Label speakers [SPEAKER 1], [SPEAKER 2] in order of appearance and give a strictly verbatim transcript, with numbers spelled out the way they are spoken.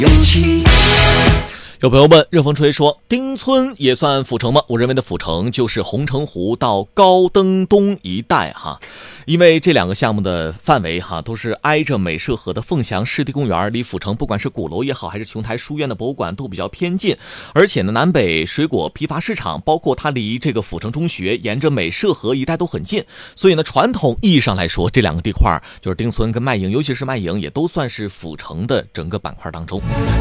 [SPEAKER 1] 有朋友问热风吹说，丁村也算府城吗？我认为的府城就是红城湖到高登东一带哈，因为这两个项目的范围哈都是挨着美涉河的凤翔湿地公园，离府城不管是鼓楼也好，还是琼台书院的博物馆都比较偏近，而且呢南北水果批发市场，包括它离这个府城中学沿着美涉河一带都很近，所以呢传统意义上来说，这两个地块就是丁村跟麦营，尤其是麦营也都算是府城的整个板块当中。